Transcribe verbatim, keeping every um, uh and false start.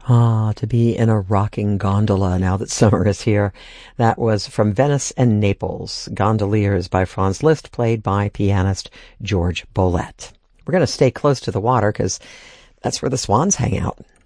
Ah, to be in a rocking gondola now that summer is here. That was from Venice and Naples, Gondoliers by Franz Liszt, played by pianist George Bollett. We're going to stay close to the water because that's where the swans hang out.